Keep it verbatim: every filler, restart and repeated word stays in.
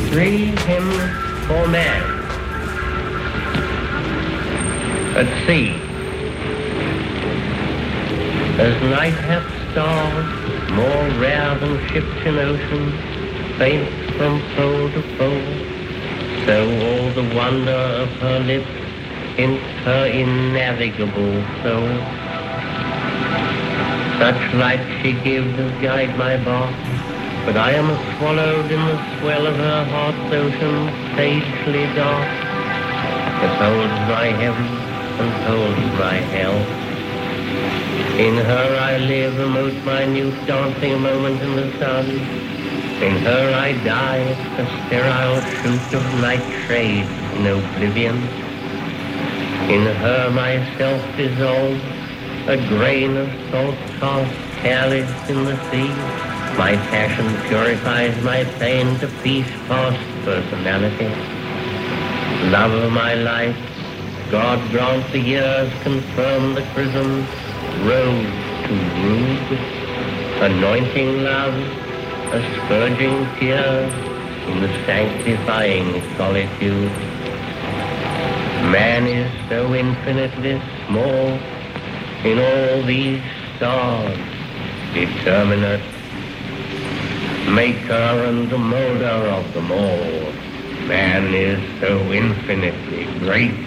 Three hymns for man. At sea, as night hath stars, more rare than ships in ocean, faint from pole to pole, so all the wonder of her lips hints her innavigable soul. Such light she gives as guide my bark, but I am swallowed in the swell of her heart's ocean, sagely dark, that holds my heaven and holds my hell. In her I live, a most minute dancing moment in the sun. In her I die, a sterile shoot of night shades in oblivion. In her myself dissolves, a grain of salt cast careless in the sea. My passion purifies my pain to peace past personality. Love of my life, God grant the years confirm the chrism, rose to rude, anointing love, asperging tears in the sanctifying solitude. Man is so infinitely small in all these stars, determinate, maker and molder of them all. Man is so infinitely great